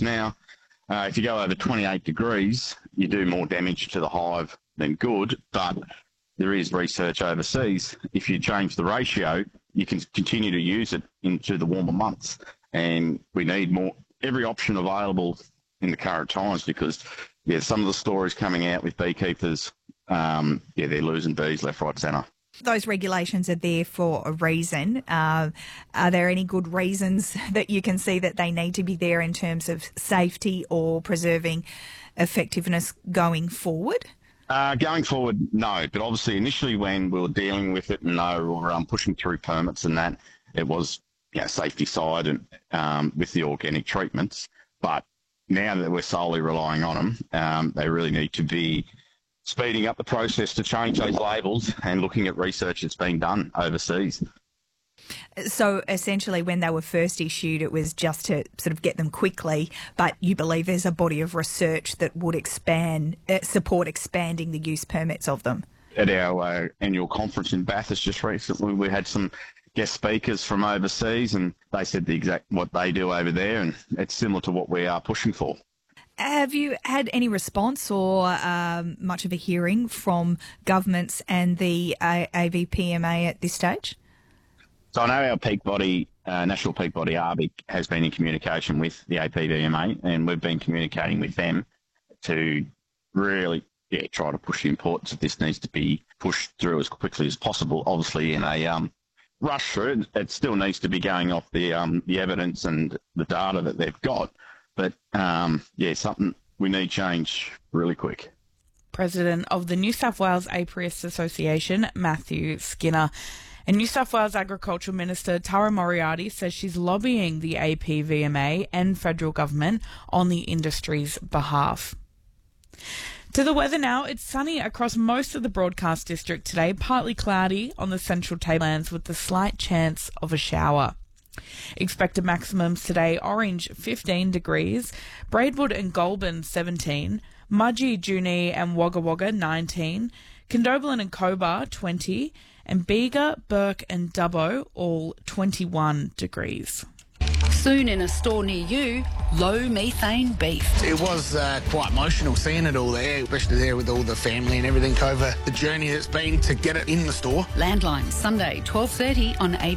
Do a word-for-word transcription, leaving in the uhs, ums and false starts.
temperatures now. Uh, if you go over twenty-eight degrees, you do more damage to the hive than good, but there is research overseas. If you change the ratio, you can continue to use it into the warmer months. And we need more, every option available in the current times because, yeah, some of the stories coming out with beekeepers, um, yeah, they're losing bees left, right, centre. Those regulations are there for a reason. Uh, are there any good reasons that you can see that they need to be there in terms of safety or preserving effectiveness going forward? Uh, going forward, no. But obviously, initially when we were dealing with it and they were um, pushing through permits and that, it was, you know, safety side and um, with the organic treatments. But now that we're solely relying on them, um, they really need to be speeding up the process to change those labels and looking at research that's being done overseas. So essentially when they were first issued, it was just to sort of get them quickly, but you believe there's a body of research that would expand, uh, support expanding the use permits of them? At our uh, annual conference in Bathurst just recently, we had some guest speakers from overseas and they said the exact what they do over there, and it's similar to what we are pushing for. Have you had any response or um, much of a hearing from governments and the uh, A V P M A at this stage? So I know our peak body, uh, National Peak Body, A R B I C, has been in communication with the A P V M A, and we've been communicating with them to really yeah, try to push the importance that this needs to be pushed through as quickly as possible. Obviously, in a um, rush through it, it still needs to be going off the um, the evidence and the data that they've got. But, um, yeah, something we need change really quick. President of the New South Wales Apiarists Association, Matthew Skinner. And New South Wales Agricultural Minister Tara Moriarty says she's lobbying the A P V M A and federal government on the industry's behalf. To the weather now, it's sunny across most of the broadcast district today, partly cloudy on the central tablelands with the slight chance of a shower. Expected maximums today: Orange fifteen degrees, Braidwood and Goulburn seventeen, Mudgee, Junee and Wagga Wagga nineteen, Condobolin and Cobar twenty, and Bega, Burke and Dubbo all twenty-one degrees. Soon in a store near you, low methane beef. It was uh, quite emotional seeing it all there, especially there with all the family and everything over the journey that's been to get it in the store. Landline, Sunday, twelve thirty on A B C.